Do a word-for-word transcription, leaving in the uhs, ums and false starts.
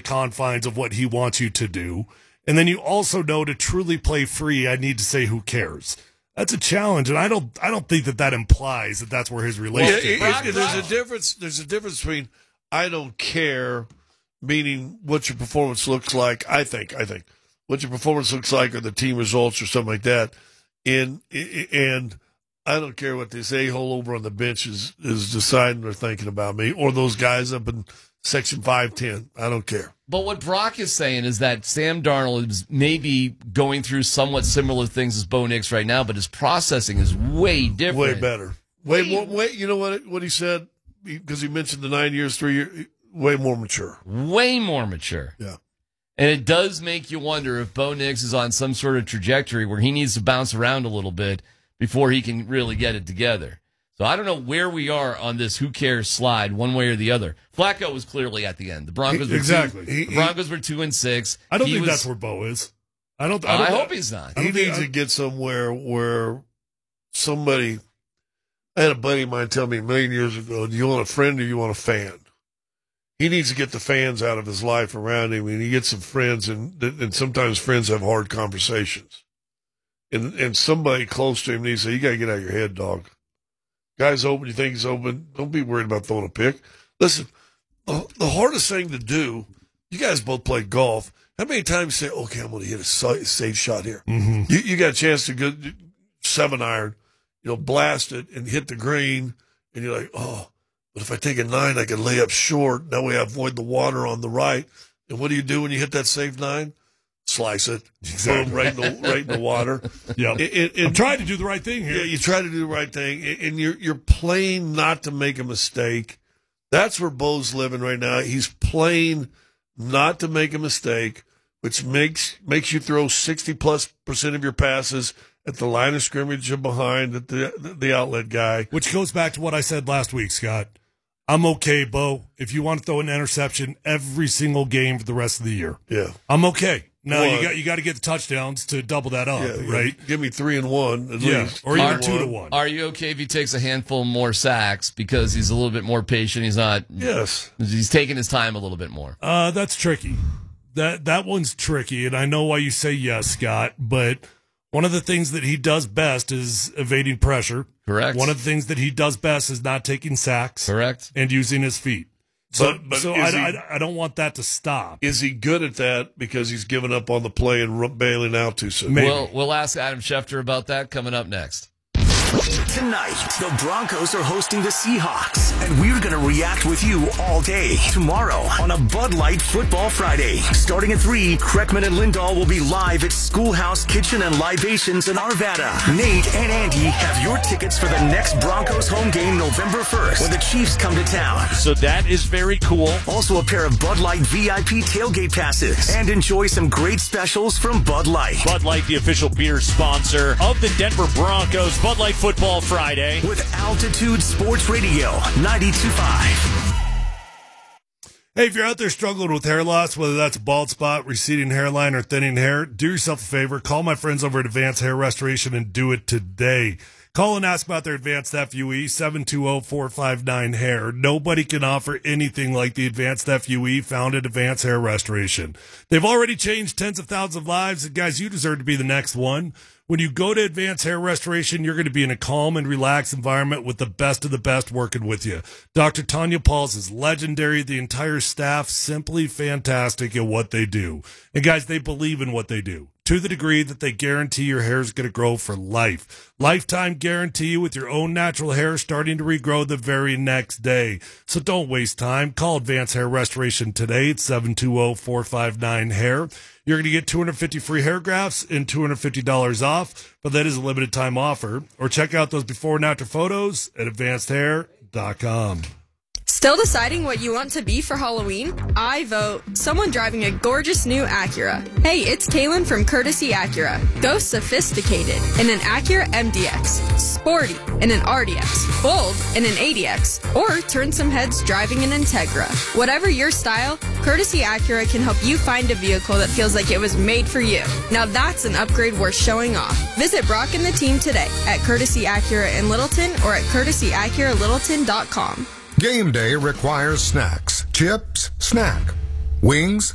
confines of what he wants you to do. And then you also know to truly play free, I need to say who cares. That's a challenge, and I don't I don't think that that implies that that's where his relationship well, it, is. it, there's a difference. There's a difference between I don't care, meaning what your performance looks like. I think I think what your performance looks like, or the team results, or something like that. And and I don't care what this a-hole over on the bench is is deciding or thinking about me, or those guys up in Section five ten. I don't care. But what Brock is saying is that Sam Darnold is maybe going through somewhat similar things as Bo Nix right now, but his processing is way different. Way better. Way more. Way, you know what what he said? Because he mentioned the nine years, three years. Way more mature. Way more mature. Yeah. And it does make you wonder if Bo Nix is on some sort of trajectory where he needs to bounce around a little bit before he can really get it together. So I don't know where we are on this who cares slide, one way or the other. Flacco was clearly at the end. The Broncos were exactly. Two, he, the Broncos were two and six. I don't he think was, that's where Bo is. I don't. I, I don't, hope he's not. He needs to get somewhere where somebody. I had a buddy of mine tell me a million years ago, "Do you want a friend or you want a fan?" He needs to get the fans out of his life around him, and he gets some friends, and and sometimes friends have hard conversations, and and somebody close to him needs to say, "You got to get out of your head, dog." Guy's open, you think he's open. Don't be worried about throwing a pick. Listen, the, the hardest thing to do, you guys both play golf. How many times you say, okay, I'm going to hit a safe shot here? Mm-hmm. You, you got a chance to go seven iron, you know, blast it and hit the green, and you're like, oh, but if I take a nine, I can lay up short. That way I avoid the water on the right. And what do you do when you hit that safe nine? Slice it, exactly. Boom, right in the right in the water. Yeah, I'm trying to do the right thing here. Yeah, you try to do the right thing, and you're you're playing not to make a mistake. That's where Bo's living right now. He's playing not to make a mistake, which makes makes you throw sixty plus percent of your passes at the line of scrimmage or behind at the the outlet guy. Which goes back to what I said last week, Scott. I'm okay, Bo, if you want to throw an interception every single game for the rest of the year. Yeah, I'm okay. No, one. you got you got to get the touchdowns to double that up, yeah, right? Yeah. Give me three and one at yeah. least, or even are, two to one. Are you okay if he takes a handful more sacks because he's a little bit more patient? He's not. Yes, he's taking his time a little bit more. Uh, that's tricky. That that one's tricky, and I know why you say yes, Scott. But one of the things that he does best is evading pressure. Correct. One of the things that he does best is not taking sacks. Correct. And using his feet. So, but, but so I, he, I, I don't want that to stop. Is he good at that because he's given up on the play and bailing out too soon? Maybe. We'll, we'll ask Adam Schefter about that coming up next. Tonight, the Broncos are hosting the Seahawks, and we're going to react with you all day. Tomorrow on a Bud Light Football Friday. Starting at three, Kreckman and Lindahl will be live at Schoolhouse Kitchen and Libations in Arvada. Nate and Andy have your tickets for the next Broncos home game November first when the Chiefs come to town. So that is very cool. Also a pair of Bud Light V I P tailgate passes, and enjoy some great specials from Bud Light. Bud Light, the official beer sponsor of the Denver Broncos. Bud Light Football Friday. With Altitude Sports Radio, ninety-two point five. Hey, if you're out there struggling with hair loss, whether that's a bald spot, receding hairline, or thinning hair, do yourself a favor. Call my friends over at Advanced Hair Restoration and do it today. Call and ask about their Advanced F U E, seven two zero, four five nine, hair. Nobody can offer anything like the Advanced F U E found at Advanced Hair Restoration. They've already changed tens of thousands of lives, and guys, you deserve to be the next one. When you go to Advanced Hair Restoration, you're going to be in a calm and relaxed environment with the best of the best working with you. Doctor Tanya Pauls is legendary. The entire staff, simply fantastic at what they do. And guys, they believe in what they do to the degree that they guarantee your hair is going to grow for life. Lifetime guarantee with your own natural hair starting to regrow the very next day. So don't waste time. Call Advanced Hair Restoration today. It's seven two zero, four five nine, hair. You're going to get two hundred fifty free hair grafts and two hundred fifty dollars off, but that is a limited time offer. Or check out those before and after photos at advanced hair dot com. Still deciding what you want to be for Halloween? I vote someone driving a gorgeous new Acura. Hey, it's Kaylin from Courtesy Acura. Go sophisticated in an Acura M D X, sporty in an R D X, bold in an A D X, or turn some heads driving an Integra. Whatever your style, Courtesy Acura can help you find a vehicle that feels like it was made for you. Now that's an upgrade worth showing off. Visit Brock and the team today at Courtesy Acura in Littleton or at courtesy acura littleton dot com. Game day requires snacks. Chips, snack. Wings,